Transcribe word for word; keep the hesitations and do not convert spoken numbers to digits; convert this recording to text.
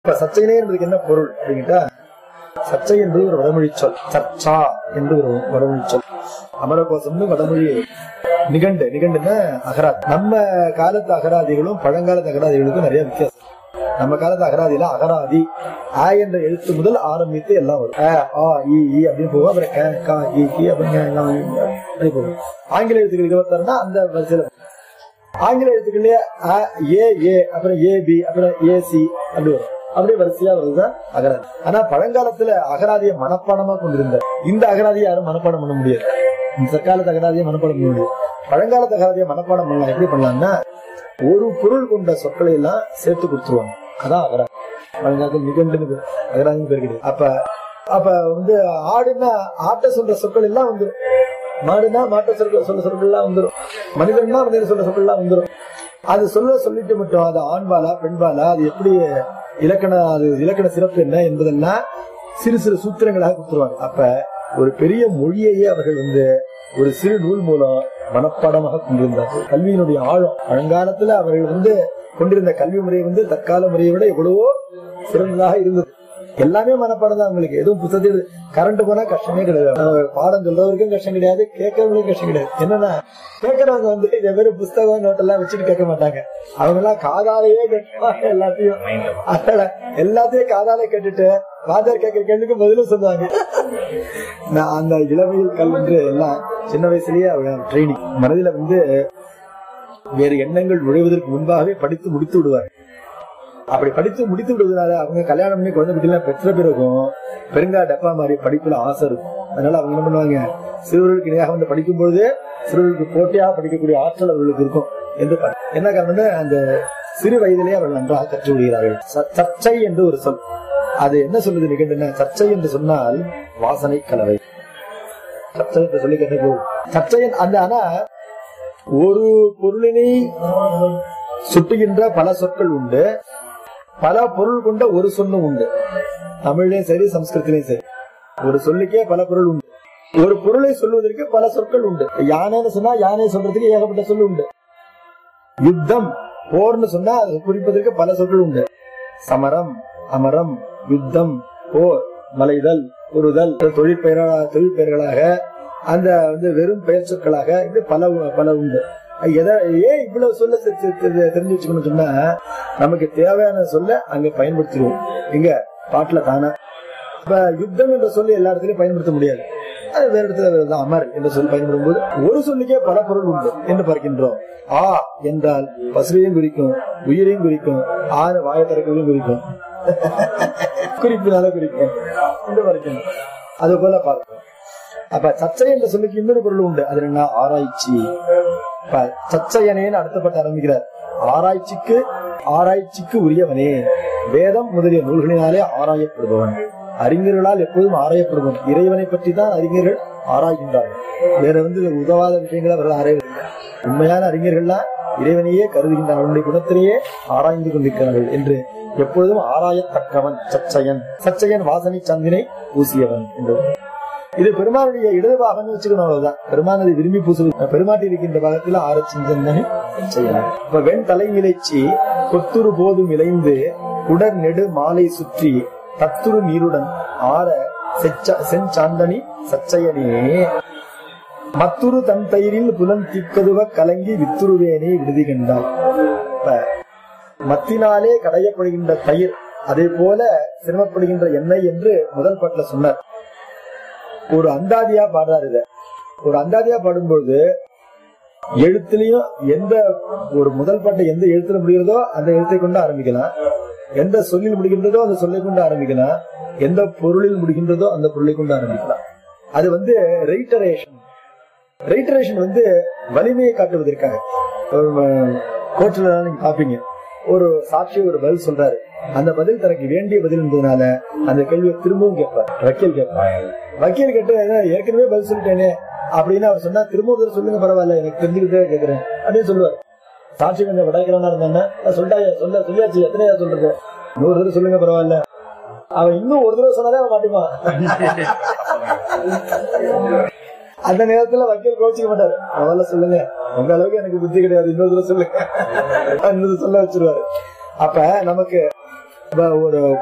இப்ப சர்ச்சையிலே என்பதுக்கு என்ன பொருள் அப்படிங்கிட்டா, சர்ச்சை என்பது ஒரு வடமொழி சொல். சர்ச்சா என்று ஒரு வடமொழி சொல். அமரகோசம்னு வடமொழி நிகண்டு. நிகண்டுன்னா அகராதி. நம்ம காலத்து அகராதிகளும் பழங்காலத்து அகராதிகளுக்கும் நிறைய வித்தியாசம். நம்ம காலத்து அகராதியில அகராதி ஆ என்ற எழுத்து முதல் ஆரம்பித்து எல்லாம் வரும். ஆ இ அப்படின்னு போகும். அப்புறம் கே கா இ கி அப்படின்னு போகும். ஆங்கில எழுத்துக்கள் இருபத்தாறுனா அந்த வரிசையில ஆங்கில எழுத்துக்களே ஏ ஏ அப்புறம் ஏ பி அப்புறம் ஏ சி அப்படி வரும். அப்படியே வரிசையா வருதுதான் அகராதி. ஆனா பழங்காலத்துல அகராதியை மனப்பாடமா கொண்டிருந்த இந்த அகராதியை யாரும் மனப்பாடம் பண்ண முடியாது. இந்த தற்காலத்து அகராதியை மனப்பாடம் பண்ண முடியாது. பழங்காலத்து அகராதியை மனப்பாடம் பண்ணலாம். எப்படி பண்ணலாம்னா, ஒரு பொருள் கொண்ட சொற்களை எல்லாம் சேர்த்து கொடுத்துருவாங்க. அதான் அகராதி. பழங்காலத்துல நிகண்டு அகராதின்னு பேர் கிடையாது. அப்ப அப்ப வந்து ஆடுனா ஆட்ட சொல்ற சொற்கள் எல்லாம் வந்துடும். மாடுனா மாட்ட சொல்ற சொல்ல சொற்கள் எல்லாம் வந்துடும். மனிதன்னா மனிதன் சொல்ற சொற்கள் எல்லாம் வந்துடும். அது சொல்ல சொல்லிட்டு மட்டும் அது ஆண்பாலா பெண்பாலா, அது எப்படி இலக்கண அது இலக்கண சிறப்பு என்ன என்பதெல்லாம் சிறு சிறு சூத்திரங்களாக கொடுத்துருவாங்க. அப்ப ஒரு பெரிய மொழியையே அவர்கள் வந்து ஒரு சிறு நூல் மூலம் மனப்பாடமாக கொண்டிருந்தார்கள். கல்வியினுடைய ஆழம் பழங்காலத்துல அவர்கள் வந்து கொண்டிருந்த கல்வி முறை வந்து தற்கால முறையை விட எவ்வளவோ சிறந்ததாக இருந்தது. எல்லாமே மனப்பாடம் தான். அவங்களுக்கு எதுவும் புத்தகத்தில் கரண்ட் போனா கஷ்டமே கிடையாது. பாடம் சொல்றவருக்கும் கஷ்டம் கிடையாது, கேட்கறவங்களுக்கும் கஷ்டம் கிடையாது. என்னன்னா கேட்கறவங்க வந்து இதே மாதிரி புஸ்தகம் நோட்டெல்லாம் வச்சுட்டு கேட்க மாட்டாங்க. அவங்க எல்லாம் காதாலேயே கேட்பாங்க. எல்லாத்தையும் அதனால எல்லாத்தையும் காதாலே கேட்டுட்டு வாத்தியார் கேட்கிற கேள்விக்கு பதிலும் சொல்லுவாங்க. நான் அந்த இளமையில் கல்வி எல்லாம் சின்ன வயசுலயே அவங்க ட்ரைனிங் மனதில வந்து வேறு எண்ணங்கள் நுழைவதற்கு முன்பாகவே படித்து முடித்து விடுவார். அப்படி படித்து முடித்து விடுவதனால அவங்க கல்யாணம் பண்ணி குழந்தை குட்டிலாம் பெற்ற பிறகும் பெருங்கா டப்பா மாதிரி படிப்புல ஆசை இருக்கும். அதனால அவங்க என்ன பண்ணுவாங்க, சிறுவர்களுக்கு இணையாக வந்து படிக்கும் பொழுது சிறுவர்களுக்கு போட்டியாக படிக்கக்கூடிய ஆற்றல் அவர்களுக்கு இருக்கும் என்று என்ன காரணம்னா, அந்த சிறு வயதிலே அவர்கள் நன்றாக கற்று விடுகிறார்கள். சர்ச்சை என்று ஒரு சொல். அது என்ன சொல்லுது நிகழ்ந்தன? சர்ச்சை என்று சொன்னால் வாசனை கலவை. சர்ச்சை என்று சொல்லி கேட்ட போகும். சர்ச்சையின் அந்த ஆனா ஒரு பொருளினை சுட்டுகின்ற பல சொற்கள் உண்டு, பல பொருள் கொண்ட ஒரு சொல்லும் உண்டு. தமிழ்லயும் சரி சம்ஸ்கிருத்திலையும் சரி ஒரு சொல்லுக்கே பல பொருள் உண்டு. ஒரு பொருளை சொல்வதற்கு பல சொற்கள் உண்டு. யானைன்னு சொன்னா யானை சொல்றதுக்கு ஏகப்பட்ட சொல்லு உண்டு. யுத்தம் போர்னு சொன்னா அது குறிப்பதற்கு பல சொற்கள் உண்டு. சமரம், அமரம், யுத்தம், போர், மலைதல், உறுதல், தொழிற்பெயரா தொழிற்பெயர்களாக அந்த வந்து வெறும் பெயர் சொற்களாக இப்படி பல பல உண்டு. ஏன் இவ்வளவு சொல்ல தெரிஞ்சு வச்சுக்கணும் சொன்னா, நமக்கு தேவையான சொல்ல அங்க பயன்படுத்திடுவோம். இங்க பாட்டுல தானே. இப்ப யுத்தம் என்ற சொல்லி எல்லா இடத்துலயும் பயன்படுத்த முடியாது. அது வேற இடத்துல அமர் என்ற சொல்லி பயன்படும் போது ஒரு சொல்லுக்கே பல பொருள் உண்டு என்று பார்க்கின்றோம். ஆ என்றால் பசுவையும் குறிக்கும், உயிரையும் குறிக்கும், ஆறு வாய திறக்கையும் குறிக்கும், குறிப்பினால குறிக்கும் என்று பார்க்கணும். அது போல பார்க்கணும். அப்ப சர்ச்சை என்ற சொல்லுக்கு இன்னொரு பொருள் உண்டு. அது என்ன? ஆராய்ச்சி. சர்ச்சையனேன்னு அடுத்தப்பட்டு ஆரம்பிக்கிறார். ஆராய்ச்சிக்கு ஆராய்ச்சிக்கு உரியவனே, வேதம் முதலிய நூல்களினாலே ஆராயப்படுபவன், அறிஞர்களால் எப்போதும் ஆராயப்படுபவன். இறைவனை பற்றி தான் அறிஞர்கள் ஆராய்கின்றார்கள். வேற வந்து உதவாத விஷயங்களை அவர்கள் ஆராய்வதில்லை. உண்மையான அறிஞர்கள்லாம் இறைவனையே கருதுகின்றார்கள், அவனுடைய குணத்திலேயே ஆராய்ந்து கொண்டிருக்கிறார்கள் என்று எப்பொழுதும் ஆராயத்தக்கவன் சர்ச்சையன். சர்ச்சையன் வாசனை சந்தினை பூசியவன் என்று. இது பெருமானுடைய இடது பாகம்னு வச்சுக்கணும். அவ்வளவுதான். பெருமான் அதை விரும்பி பூசுவது. பெருமாட்டி இருக்கின்ற பாகத்தில் ஆரச்சிந்தனை செய்யலாம். இப்ப வெண் தலை இலைச்சி கொத்துரு போதும் இளைந்து உடற் நெடு மாலை சுற்றி தத்துரு நீருடன் ஆற செஞ்சாந்தனி சச்சையனே மத்துரு தன் தயிரில் புலன் திக்கதுவ கலங்கி வித்துருவேனே விடுதி கண்டாய். இப்ப மத்தினாலே கடையப்படுகின்ற தயிர், அதே போல சிரமப்படுகின்ற எண்ணெய் என்று முதல் பாட்டுல சொன்னார். ஒரு அந்தாதியா பாடுறாரு. இத ஒரு அந்தாதியா பாடும்பொழுது எழுத்துலயும் எந்த ஒரு முதல் பாட்டை எந்த எழுத்துல முடிகிறதோ அந்த எழுத்தை கொண்டு ஆரம்பிக்கலாம், எந்த சொல்லில் முடிகின்றதோ அந்த சொல்லை கொண்டு ஆரம்பிக்கலாம், எந்த பொருளில் முடிகின்றதோ அந்த பொருளை கொண்டு ஆரம்பிக்கலாம். அது வந்து ரெயிட்டரேஷன். ரெயிட்டரேஷன் வந்து வலிமையை காட்டுவதற்காக. கோர்ட்ல நீங்க பாப்பீங்க, ஒரு சாட்சி ஒரு பதில் சொல்றாரு, அந்த பதில் தனக்கு வேண்டிய பதில் என்பதனால அந்த கேள்வியை திரும்பவும் கேட்பார். வக்கீல் கேட்பார். வக்கீல் கேட்டு ஏற்கனவே பதில் சொல்லிட்டேனே அப்படின்னு அவர் சொன்னா திரும்ப சொல்லுங்க பரவாயில்ல எனக்கு தெரிஞ்சுக்கிட்டே கேட்கிறேன் அப்படின்னு சொல்லுவார். சாட்சி கொஞ்சம் விடாக்கிறவனா இருந்தா சொல்லிட்டா சொல்ல சொல்லியாச்சு எத்தனையா சொல்றது, நூறு தடவை சொல்லுங்க பரவாயில்ல. அவன் இன்னும் ஒரு தடவை சொன்னாலே அவன் மாட்டிப்பான். அந்த நேரத்துல வக்கீல் கோச்சிக்க மாட்டாரு. அவள சொல்லுங்க, உங்க அளவுக்கு எனக்கு புத்தி கிடையாது, இன்னொரு தடவை சொல்லுங்க, இன்னொரு சொல்ல வச்சிருவாரு. அப்ப நமக்கு ஒரு